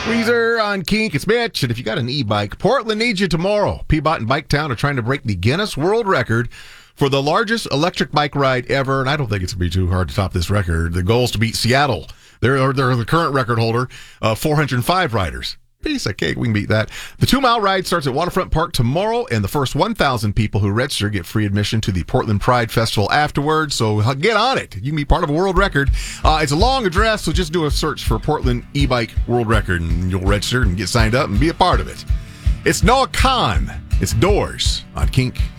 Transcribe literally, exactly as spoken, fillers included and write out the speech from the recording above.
Weezer on Kink. It's Mitch. And if you got an e-bike, Portland needs you tomorrow. Peabot and Bike Town are trying to break the Guinness World Record for the largest electric bike ride ever. And I don't think it's going to be too hard to top this record. The goal is to beat Seattle. They're, they're the current record holder, uh, four hundred five riders. Piece of cake. We can beat that. The two-mile ride starts at Waterfront Park tomorrow, and the first one thousand people who register get free admission to the Portland Pride Festival afterwards, so get on it. You can be part of a world record. Uh, it's a long address, so just do a search for Portland e-bike world record, and you'll register and get signed up and be a part of it. It's Noah Khan. It's Doors on Kink.